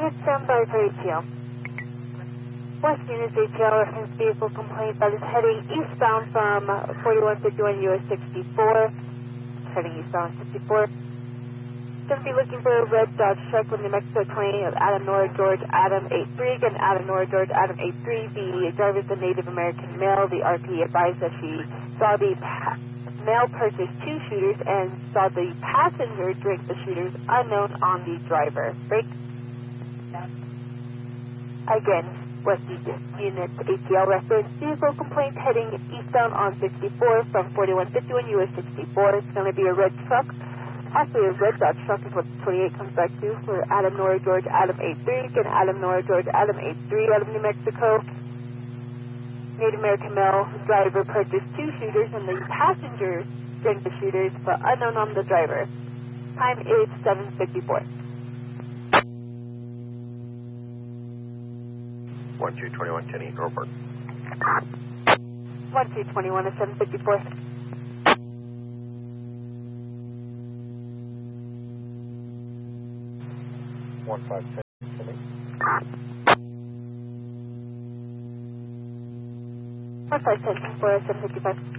stand by for ATL. West Units ATL reference vehicle complaint that is heading eastbound from 4151 US 64. Heading eastbound 64. Going to be looking for a red Dodge truck with New Mexico 20 of Adam Nora George Adam 83. Again, Adam Nora George Adam 83. The driver is a Native American male. The RP advised that she saw the male purchase 2 shooters and saw the passenger drink the shooters, unknown on the driver. Break. Again, West Units ATL reference vehicle complaint heading eastbound on 64 from 4151 US 64. It's going to be a red truck. Actually, a red Dodge truck is what 28 comes back to for Adam Nora George Adam 83. Again, Adam Nora George Adam 83 out of New Mexico. Native American male driver purchased 2 shooters and the passenger drank the shooters, but unknown on the driver. Time is 7:54. 1221 report. 1221 at 7:54. 1510. 1510 for 7:55.